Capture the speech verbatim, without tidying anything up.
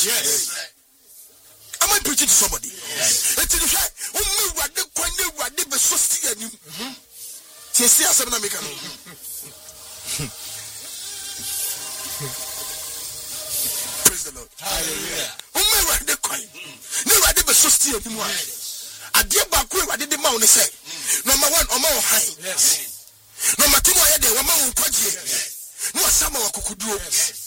Yes. Am I preaching to somebody? Yes. It's the fact. Oh, me what the coin, what the so still you. See, see, I'm not making. Praise the Lord. Hallelujah. Oh, me what the coin. No, what the so still you. I did back what did the mountain say? Number one, Omo high. Yes. Number two, I had the woman who quite. No, some of Kukudu.